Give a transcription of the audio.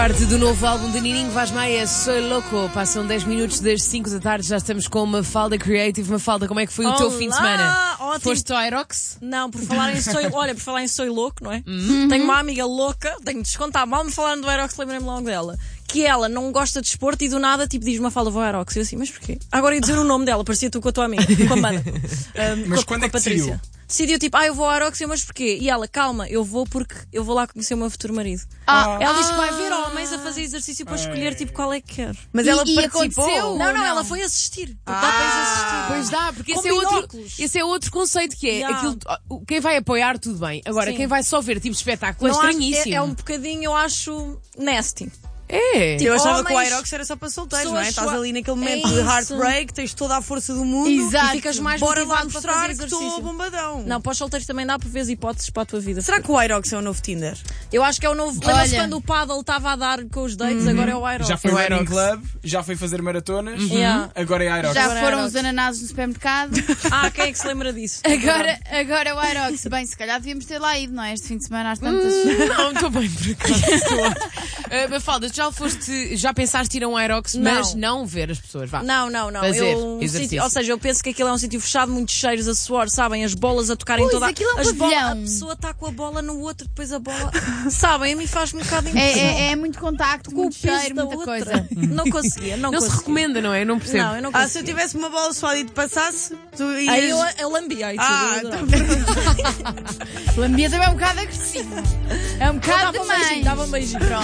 Parte do novo álbum de Nininho Vaz Maia, Soy Loco. Passam 10 minutos das 5 da tarde, já estamos com Mafalda Creative. Mafalda, como é que foi o teu fim de semana? Ótimo. Foste ao Aerox? Não, por falar em Soy Louco, não é? Tenho uma amiga louca, tenho de descontar. Mal me falaram do Aerox, lembrei-me logo dela. Que ela não gosta de desporto e do nada, tipo, diz-me Mafalda, vou ao Aerox. Eu assim, mas porquê? Agora ia dizer o nome dela, parecia tu com a tua amiga, com a Mana. Mas quando é que decidiu? Decidiu tipo, eu vou ao Aerox, mas porquê? E ela, calma, eu vou porque eu vou lá conhecer o meu futuro marido. Ela disse que vai ver homens a fazer exercício para escolher tipo qual é que quer. Mas ela E participou? aconteceu? Não, ela foi assistir. Dá para ir assistir. Pois dá, porque Com esse é outro conceito que é Yeah. aquilo, quem vai apoiar tudo bem. Agora, Sim. quem vai só ver tipo espetáculo é Não acho- estranhíssimo. é um bocadinho, eu acho, nasty. É. Eu achava Homens, que o Aerox era só para solteiros, não é? pessoas Estás ali naquele momento É de isso. heartbreak, tens toda a força do mundo Exato. e ficas mais bora lá motivado para mostrar fazer que estou exercício. bombadão. Não, para os solteiros também dá para ver as hipóteses para a tua vida. Será que o Aerox é o novo Tinder? Eu acho que é o novo. Lembra-se Olha. quando o paddle estava a dar com os dates, agora é o Aerox. Já foi O running Aerox. club, já foi fazer maratonas, Yeah. agora é Aerox. Já Agora foram Aerox. os ananases no supermercado. Quem é que se lembra disso? Agora é o Aerox. Bem, se calhar devíamos ter lá ido, não é? Este fim de semana às tantas. Não, estou bem por acaso. Mafalda, já pensaste ir a um Aerox, Não. mas não ver as pessoas, vá. Não. Fazer Um exercício. sítio, ou seja, eu penso que aquilo é um sítio fechado, muitos cheiros a suor, sabem? As bolas a tocarem Pois, toda aquilo é um as bolas, pavilhão. a pessoa está com a bola no outro, depois a bola. Sabem? A mim faz-me um bocado de impressão. É muito contacto, Com o muito peso cheiro, da muita outra. coisa. Não conseguia. Não se recomenda, não é? Não percebo. Não, eu não Se eu conseguia. tivesse uma bola suada e te passasse, tu ias... Aí eu lambia aí tudo. Ah, eu então adorava. O ambiente também é um bocado agressivo. É um bocado Dava um beijinho, demais. dava um beijinho.